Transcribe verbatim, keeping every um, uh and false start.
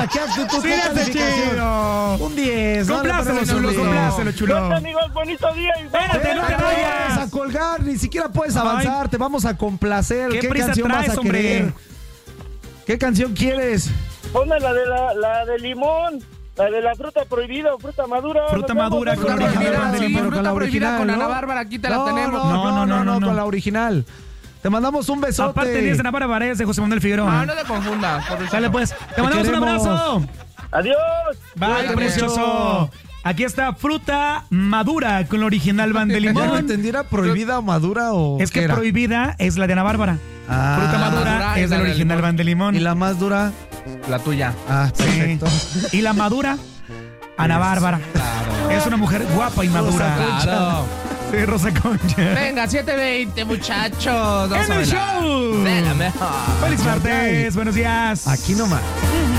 onda? ¿Qué actitud? Sí, ¿Qué hace calificación? chido. Un diez. Complácelo, chulo, complácelo, chulo. Bueno, amigos, bonito día. Y Espérate, no te Vamos vayas. a colgar, ni siquiera puedes avanzar, te vamos a complacer. ¿Qué ¿Qué, prisa canción traes, vas a hombre? querer? ¿Qué canción quieres? Ponme la de la, la de limón, la de la fruta prohibida o fruta madura. Fruta Nos vemos, madura nos con vemos. original prohibida, de sí, limón. pero fruta prohibida con Ana Bárbara, aquí te la tenemos. No, No, no, no, no, no. con la original. Te mandamos un besote. Aparte de Ana Bárbara, es de José Manuel Figueroa. No, no te confundas. pobrecito. Dale pues, te mandamos un queremos. abrazo. Adiós. Bye, Cuídate precioso. Aquí está fruta madura con la original van de Ya no limón. entendí, ¿era prohibida o madura o Es qué que era? prohibida es la de Ana Bárbara. Ah, Fruta madura madura es es de la la de original limón. van de limón. ¿Y la más dura? La tuya. Ah, Sí. perfecto. Y la madura, Ana Bárbara. Es una mujer guapa y madura. Claro. Sí, Rosa Concha. Venga, siete veinte, muchachos. Vamos En a el bailar. show. De la mejor. Feliz martes, buenos días. Aquí nomás.